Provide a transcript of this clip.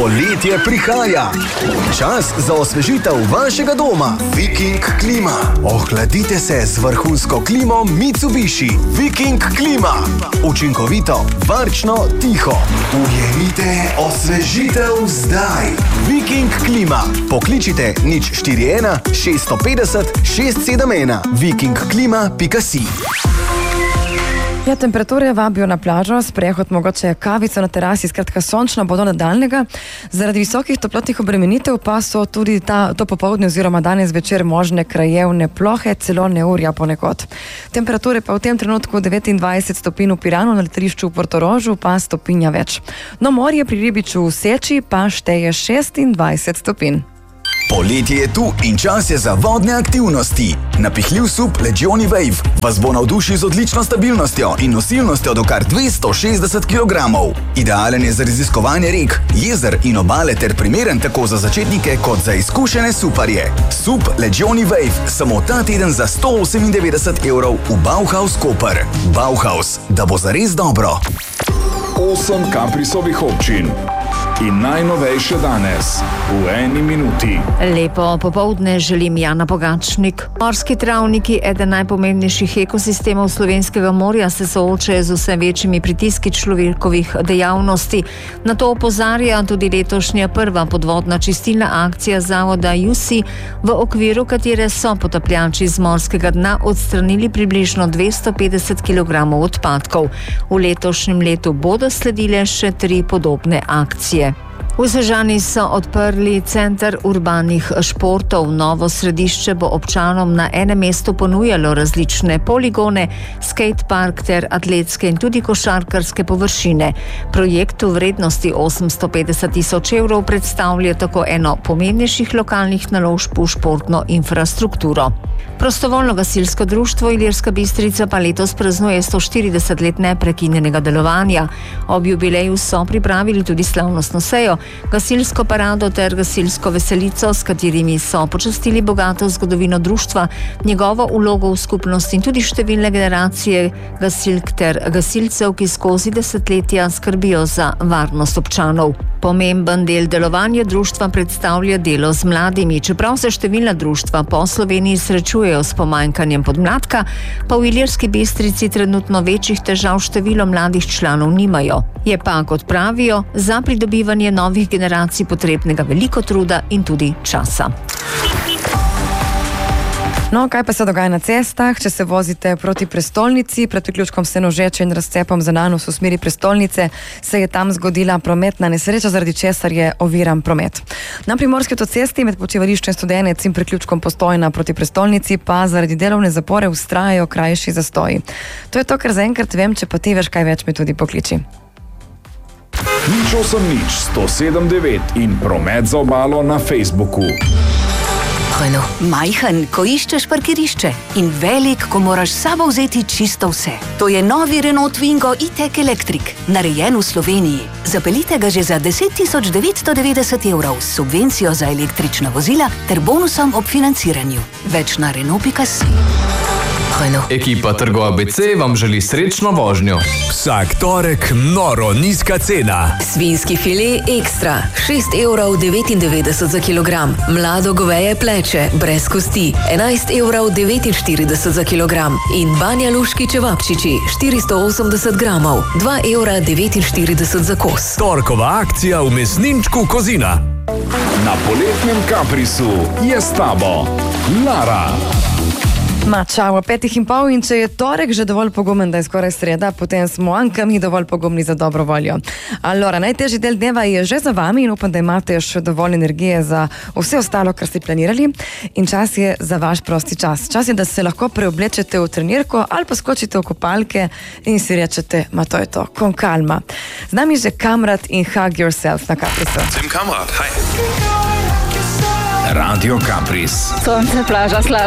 Poletje prihaja. Čas za osvežitev vašega doma. Viking klima. Ohladite se z vrhunsko klimo Mitsubishi. Viking klima. Učinkovito, varčno, tiho. Ujemite osvežitev zdaj. Viking klima. Pokličite 041 650 671 vikingklima.si. Ja, temperature vabijo na plažo, sprehod, mogoče kavico na terasi, skratka sončno bo do nadaljnega. Zaradi visokih toplotnih obremenitev pa so tudi to popoldne oziroma danes večer možne krajevne plohe, celo neurja ponekod. Temperature pa v tem trenutku 29 stopinj v Piranu, na letališču v Portorožu pa stopinja več. No, morje pri Ribiču v Seči pa šteje 26 stopinj. Poletje je tu in čas je za vodne aktivnosti. Napihljiv sup Legioni Wave vas bo navdušil z odlično stabilnostjo in nosilnostjo do kar 260 kg. Idealen je za raziskovanje rek, jezer in obale ter primeren tako za začetnike kot za izkušene suparje. Sup Legioni Wave samo ta teden za 198 evrov v Bauhaus Koper. Bauhaus, da bo zares dobro. 8 Caprisovih občin. In najnovejše danes, v eni minuti. Lepo popoldne želim Jana Pogačnik. Morski travniki, eden najpomembnejših ekosistemov slovenskega morja, se soočajo z vse večjimi pritiski človekovih dejavnosti. Na to opozarja tudi letošnja prva podvodna čistilna akcija zavoda JUSI, v okviru katere so potapljači z morskega dna odstranili približno 250 kg odpadkov. V letošnjem letu bodo sledile še 3 podobne akcije. V Sežani so odprli center urbanih športov. Novo središče bo občanom na enem mestu ponujalo različne poligone, skatepark ter atletske in tudi košarkarske površine. Projekt v vrednosti 850 tisoč evrov predstavlja tako eno pomembnejših lokalnih naložb v športno infrastrukturo. Prostovoljno gasilsko društvo Ilirska Bistrica pa letos praznuje 140 let neprekinjenega delovanja. Ob jubileju so pripravili tudi slavnostno sejo, gasilsko parado ter gasilsko veselico, s katerimi so počastili bogato zgodovino društva, njegovo vlogo v skupnosti in tudi številne generacije gasilk ter gasilcev, ki skozi desetletja skrbijo za varnost občanov. Pomemben del delovanja društva predstavlja delo z mladimi. Čeprav se številna društva po Sloveniji srečujejo s pomanjkanjem podmladka, pa v Ilirski Bistrici trenutno večjih težav število mladih članov nimajo. Je pa, kot pravijo, za pridobivanje novih generacij potrebnega veliko truda in tudi časa. No, kaj pa se dogaja na cestah? Če se vozite proti prestolnici, pred priključkom Senožeče in razcepom za Nanos v smeri prestolnice, se je tam zgodila prometna nesreča, zaradi česar je oviran promet. Na Primorski avtocesti med počivališčem Studenec in priključkom Postojna proti prestolnici pa zaradi delovne zapore vztrajajo krajši zastoji. To je to, kar zaenkrat vem, če pa ti veš kaj več, mi tudi pokliči. 080 107 9 in promet za obalo na Facebooku. Majhen, ko iščeš parkirišče, in velik, ko moraš s sabo vzeti čisto vse. To je novi Renault Twingo E-Tech Electric, narejen v Sloveniji. Zapeljite ga že za 10 990 evrov s subvencijo za električna vozila ter bonusom ob financiranju. Več na Renault.si. Ekipa Trgo ABC vam želi srečno vožnjo. Vsak torek noro nizka cena. Svinjski file ekstra, 6,99 € za kilogram. Mlado goveje pleče, brez kosti, 11,49 € za kilogram. In banjaluški čevapčiči, 480 gramov, 2,49 € za kos. Torkova akcija v mesninčku Kozina. Na poletnem Caprisu je s tabo Lara. Čau, 5:30 in če je torek že dovolj pogumen, da je skoraj sreda, potem smo mi dovolj pogumni za dobro voljo. Allora, najtežji del dneva je že za vami in upam, da imate še dovolj energije za vse ostalo, kar ste planirali, in čas je za vaš prosti čas. Čas je, da se lahko preoblečete v trenirko ali pa skočite v kopalke in si rečete, to je to, con calma. Z nami že Kamrat in Hug Yourself na Caprisu. Tim Kamrat, hi. Radio Capris. Sonce, plaža,